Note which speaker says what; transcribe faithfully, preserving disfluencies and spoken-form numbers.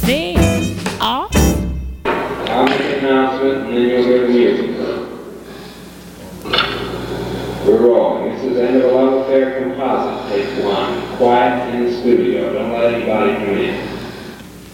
Speaker 1: See? Oh.
Speaker 2: I'll make an announcement and then you'll hear the music. We're rolling. This is End of a Love Affair Composite, take one. Quiet in the studio. Don't let anybody come in.